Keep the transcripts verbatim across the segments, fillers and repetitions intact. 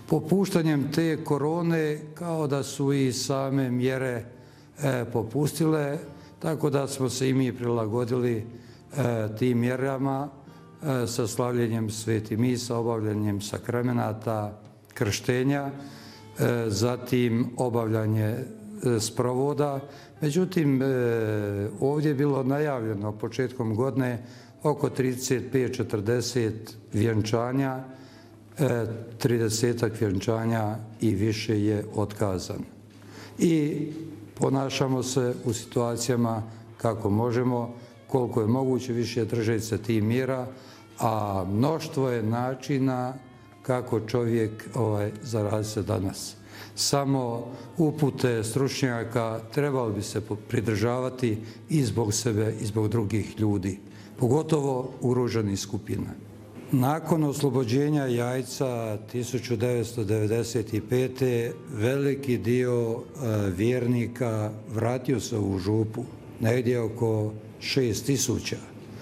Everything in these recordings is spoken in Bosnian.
Popuštanjem te korone kao da su i same mjere popustile, tako da smo se i mi prilagodili tim mjerama sa slavljenjem sveti misa, obavljanjem sakramenata, krštenja, zatim obavljanje sprovoda. Međutim, ovdje je bilo najavljeno početkom godine oko trideset pet četrdeset vjenčanja, tridesetak vjenčanja i više je otkazan. I ponašamo se u situacijama kako možemo, koliko je moguće više držati se tih mjera, a mnoštvo je načina kako čovjek ovaj, zarazi se danas. Samo upute stručnjaka trebalo bi se pridržavati i zbog sebe i zbog drugih ljudi, pogotovo ugroženih skupina. Nakon oslobođenja Jajca tisuću devetsto devedeset pete. veliki dio vjernika vratio se u župu, negdje oko šest tisuća.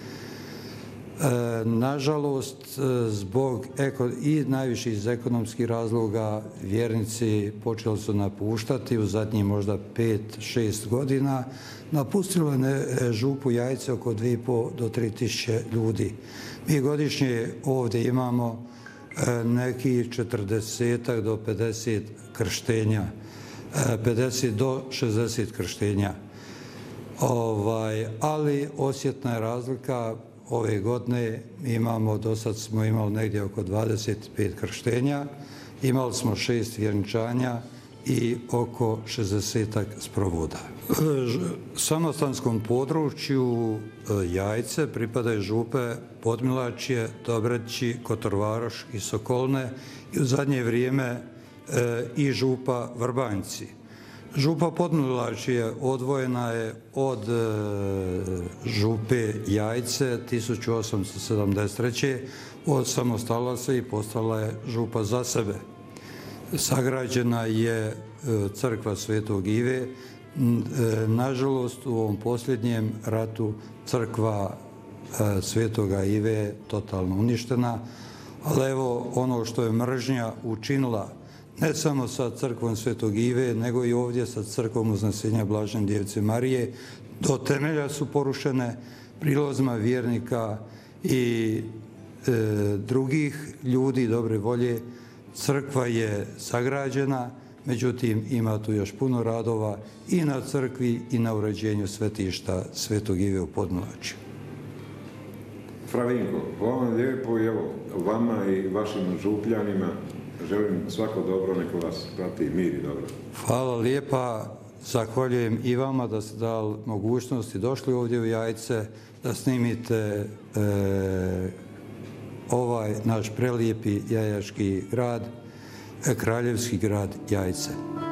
Nažalost, zbog i najviše iz ekonomskih razloga vjernici počeli su napuštati u zadnjih možda pet šest godina. Napustilo je župu Jajce oko dvije i po do tri tisuće ljudi. Mi godišnje ovdje imamo neki četrdeset do pedeset krštenja, pedeset do šezdeset krštenja. Ovaj, ali osjetna je razlika. Ove godine imamo, do sad smo imali negdje oko dvadeset pet krštenja, imali smo šest vjenčanja i oko šezdesetak sprovoda. Samostanskom području Jajce pripadaju župe Podmilačje, Dobreći, Kotorvaroš i Sokolne i u zadnje vrijeme i župa Vrbanjci. Župa Podmilačje odvojena je od župe Jajce tisuću osamsto sedamdeset treće. Osamostalila se i postala je župa za sebe. Sagrađena je crkva Svetog Ive. Nažalost, u ovom posljednjem ratu crkva Svetoga Ive je totalno uništena, ali evo ono što je mržnja učinila ne samo sa crkvom Svetog Ive, nego i ovdje sa crkvom Uznesenja Blažene Djevice Marije, do temelja su porušene prilozima vjernika i e, drugih ljudi dobre volje. Crkva je sagrađena, međutim ima tu još puno radova i na crkvi i na uređenju svetišta Svetog Ive u Podmilačju. Fravinko, hvala vam lijepo i evo, vama i vašim župljanima želim svako dobro, neko vas prati mir i dobro. Hvala lijepa, zahvaljujem i vama da ste dali mogućnost i došli ovdje u Jajce da snimite e, ovaj naš prelijepi jajački grad, kraljevski grad Jajce.